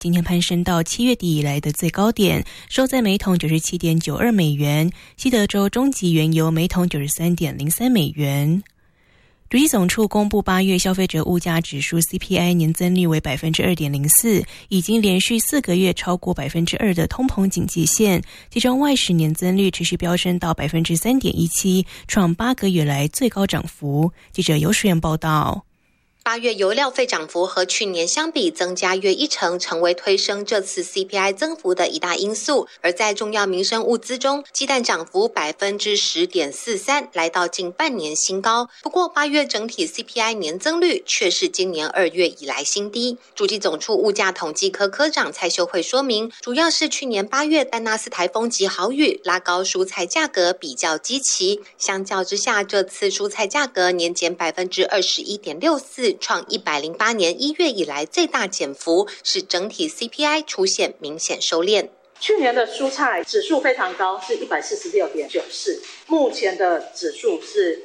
今天攀升到7月底以来的最高点，收在每桶 97.92 美元，西德州中级原油每桶 93.03 美元。主计总处公布8月消费者物价指数 CPI 年增率为 2.04%， 已经连续4个月超过 2% 的通膨警戒线，其中外食年增率持续飙升到 3.17%， 创8个月来最高涨幅。记者尤淑燕报道。 8月油料费涨幅和去年相比增加约1%，成为推升这次 CPI 增幅的一大因素。而在重要民生物资中，鸡蛋涨幅 10.43%， 来到近半年新高。不过8月整体 CPI 年增率却是今年2月以来新低。主计总处物价统计科科长蔡秀慧说明，主要是去年8月丹纳斯台风及豪雨拉高蔬菜价格比较基期，相较之下，这次蔬菜价格年减 21.64%，创108年1月以来最大减幅，使整体 CPI 出现明显收敛。 去年的蔬菜指数非常高，是 146.94， 目前的指数是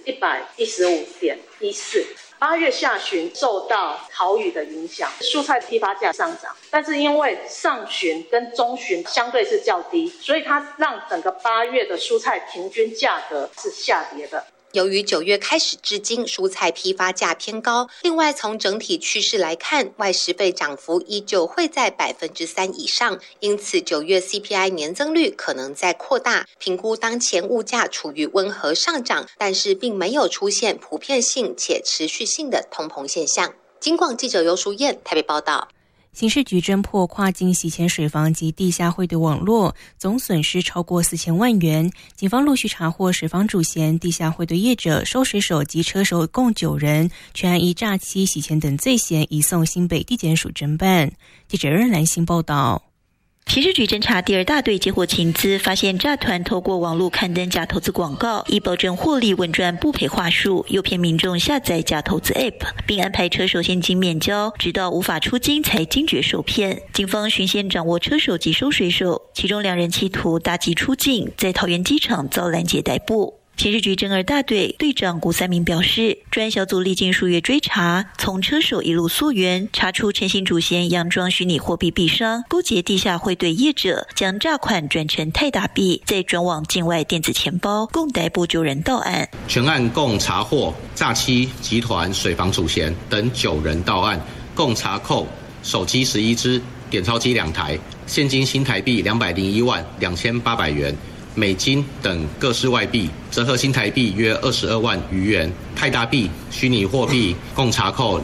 115.14。8月下旬受到豪雨的影响，蔬菜批发价上涨，但是因为上旬跟中旬相对是较低，所以它让整个8月的蔬菜平均价格是下跌的。 由于9月开始至今蔬菜批发价偏高，另外从整体趋势来看，外食费涨幅依旧会在 3% 以上，因此9月 CPI 年增率可能在扩大。评估当前物价处于温和上涨，但是并没有出现普遍性且持续性的通膨现象。金广记者尤淑燕台北报道。 刑事局侦破跨境洗钱水房及地下汇兑网络，总损失超过4000万元。警方陆续查获水房主嫌、地下汇兑业者、收水手及车手共9人，全案依诈欺、洗钱等罪嫌移送新北地检署侦办。记者任兰馨报道。 刑事局侦查第2大队接获情资，发现诈团透过网络刊登假投资广告，以保证获利稳赚不赔话术，诱骗民众下载假投资 App， 并安排车手现金免交，直到无法出金才惊觉受骗。警方循线掌握车手及收水手，其中2人企图搭机出境，在桃园机场遭拦截逮捕。刑事局侦2大队队长古三明表示，专案小组历经数月追查，从车手一路溯源，查出陈姓主嫌佯装虚拟货币币商，勾结地下汇兑业者，将诈款转成泰达币，再转往境外电子钱包，共逮捕9人到案。 全案共查获诈欺集团水房主嫌等9人到案，共查扣手机11只、点钞机2台，现金新台币201万2800元。美金等各式外币，折合新台币约22万余元。泰达币、虚拟货币共查扣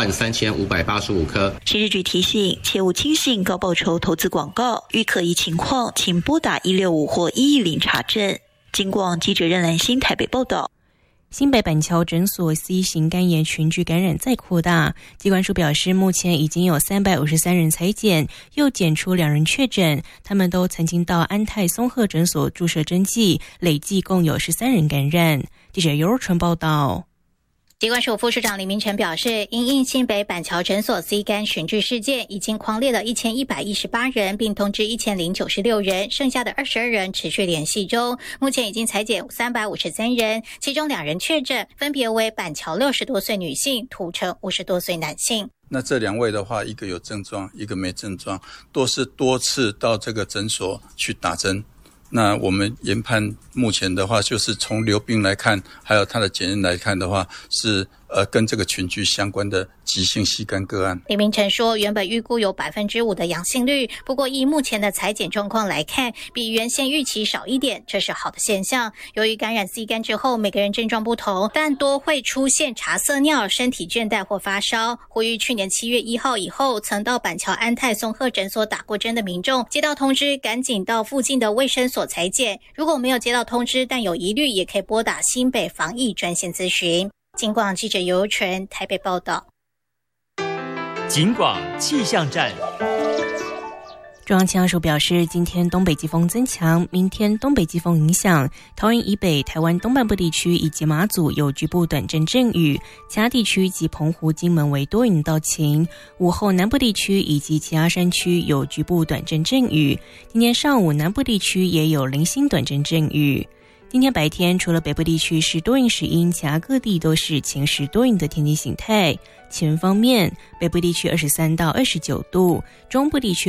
23585颗。 刑事局提醒，切勿轻信高报酬投资广告，遇可疑情况，请拨打165或110查证。金广记者任兰馨台北报道。 新北板桥诊所 C 型肝炎群聚感染再扩大，疾管署表示，目前已经有353人采检，又检出2人确诊，他们都曾经到安泰松鹤诊所注射针剂，累计共有13人感染。记者尤若纯报道。 疾管署副署长李明成表示，因应新北板桥诊所 C 肝群聚事件，已经匡列了1118人，并通知1096人，剩下的22人持续联系中。目前已经采检353人，其中2人确诊，分别为板桥60多岁女性、土城50多岁男性。 那这2位的话，一个有症状，一个没症状，都是多次到这个诊所去打针。那我们研判目前的话，就是从流病来看，还有它的检验来看的话，是跟这个群聚相关的急性膝肝个案。 李明成说，原本预估有 5% 的阳性率，不过以目前的采检状况来看，比原先预期少一点，这是好的现象。由于感染 C 肝之后，每个人症状不同，但多会出现茶色尿、身体倦怠或发烧。呼吁去年7月1号以后曾到板桥安泰松鹤诊所打过针的民众，接到通知赶紧到附近的卫生所采检。如果没有接到通知但有疑虑，也可以拨打新北防疫专线咨询。警广记者尤纯台北报道。 警广气象站。 中央气象署表示，今天东北季风增强，明天东北季风影响桃园以北、台湾东半部地区以及马祖有局部短阵阵雨，其他地区及澎湖、金门为多云到晴。午后南部地区以及其他山区有局部短阵阵雨。今天上午南部地区也有零星短阵阵雨。今天白天除了北部地区是多云时阴，其他各地都是晴时多云的天气形态。气温方面，北部地区23到29度，中部地区